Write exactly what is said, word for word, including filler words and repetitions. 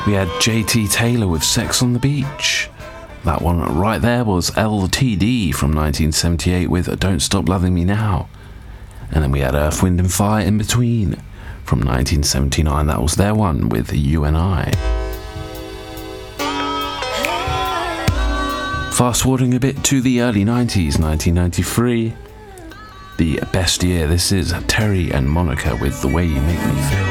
We had J T Taylor with Sex on the Beach. That one right there was L T D from nineteen seventy-eight with Don't Stop Loving Me Now. And then we had Earth, Wind and Fire in between from nineteen seventy-nine. That was their one with You and I. Fast forwarding a bit to the early nineties, nineteen ninety-three. The best year. This is Terry and Monica with The Way You Make Me Feel.